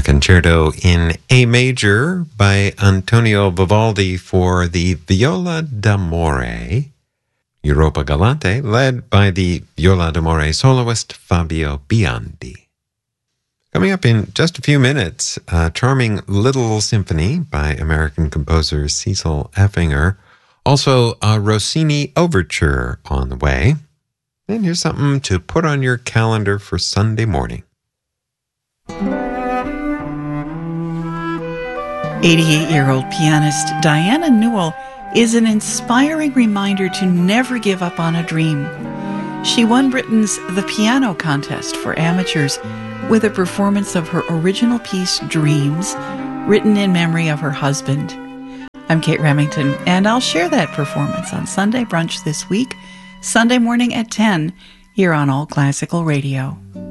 Concerto in A Major by Antonio Vivaldi for the Viola d'Amore, Europa Galante, led by the Viola d'Amore soloist Fabio Biondi. Coming up in just a few minutes, a charming Little Symphony by American composer Cecil Effinger. Also, a Rossini Overture on the way. And here's something to put on your calendar for Sunday morning. 88-year-old pianist Diana Newell is an inspiring reminder to never give up on a dream. She won Britain's The Piano Contest for amateurs with a performance of her original piece, Dreams, written in memory of her husband. I'm Kate Remington, and I'll share that performance on Sunday Brunch this week, Sunday morning at 10, here on All Classical Radio.